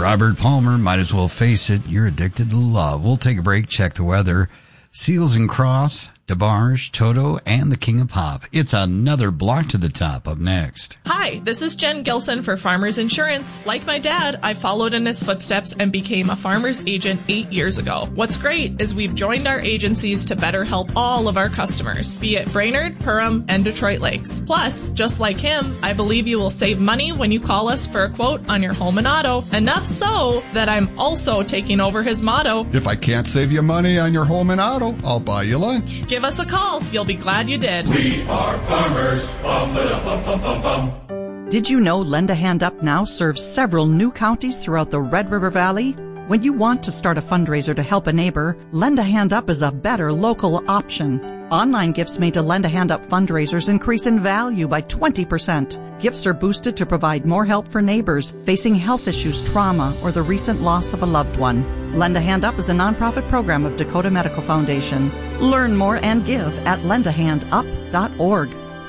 Robert Palmer, might as well face it, you're addicted to love. We'll take a break, check the weather. Seals and Crofts, DeBarge, Toto, and the King of Pop. It's another block to the top up next. Hi, this is Jen Gilson for Farmers Insurance. Like my dad, I followed in his footsteps and became a farmer's agent 8 years ago. What's great is we've joined our agencies to better help all of our customers, be it Brainerd, Perham, and Detroit Lakes. Plus, just like him, I believe you will save money when you call us for a quote on your home and auto. Enough so that I'm also taking over his motto. If I can't save you money on your home and auto, I'll buy you lunch. Give us a call. You'll be glad you did. We are farmers. Bum, ba-dum, bum, bum, bum. Did you know Lend a Hand Up now serves several new counties throughout the Red River Valley? When you want to start a fundraiser to help a neighbor, Lend a Hand Up is a better local option. Online gifts made to Lend a Hand Up fundraisers increase in value by 20%. Gifts are boosted to provide more help for neighbors facing health issues, trauma, or the recent loss of a loved one. Lend a Hand Up is a nonprofit program of Dakota Medical Foundation. Learn more and give at lendahandup.org.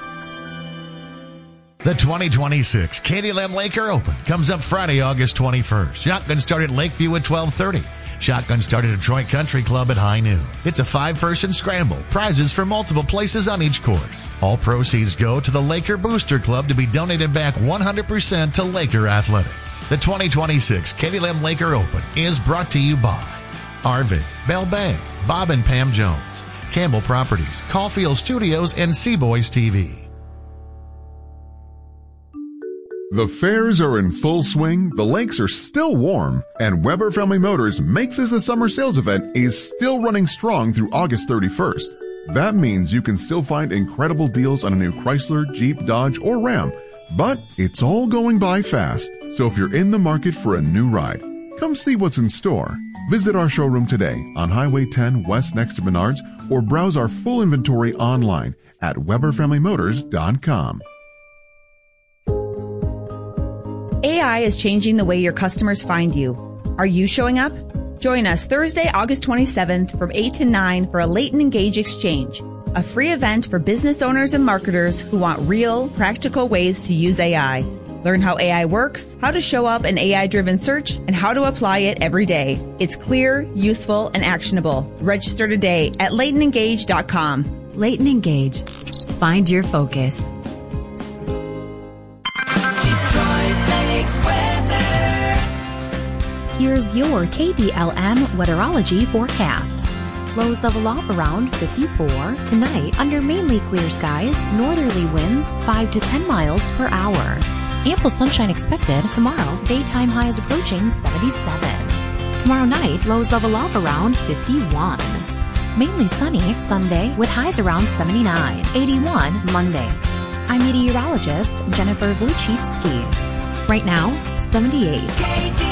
The 2026 Katie Lamb Laker Open comes up Friday, August 21st. Shotgun start at Lakeview at 12:30. Shotgun start at Detroit Country Club at high noon. It's a 5-person scramble. Prizes for multiple places on each course. All proceeds go to the Laker Booster Club to be donated back 100% to Laker Athletics. The 2026 Katie Lamb Laker Open is brought to you by Arvig, Bell Bank, Bob and Pam Jones, Campbell Properties, Caulfield Studios, and Seaboys TV. The fairs are in full swing, the lakes are still warm, and Weber Family Motors Make This a Summer Sales event is still running strong through August 31st. That means you can still find incredible deals on a new Chrysler, Jeep, Dodge, or Ram. But it's all going by fast, so if you're in the market for a new ride, come see what's in store. Visit our showroom today on Highway 10 West next to Menards, or browse our full inventory online at WeberFamilyMotors.com. AI is changing the way your customers find you. Are you showing up? Join us Thursday, August 27th from 8 to 9 for a Latent Engage Exchange, a free event for business owners and marketers who want real, practical ways to use AI. Learn how AI works, how to show up an AI-driven search, and how to apply it every day. It's clear, useful, and actionable. Register today at latentengage.com. Latent Engage. Find your focus. Here's your KDLM Weatherology forecast. Lows level off around 54. Tonight, under mainly clear skies, northerly winds 5 to 10 miles per hour. Ample sunshine expected tomorrow. Daytime highs approaching 77. Tomorrow night, lows level off around 51. Mainly sunny Sunday with highs around 79. 81 Monday. I'm meteorologist Jennifer Vujicic. Right now, 78.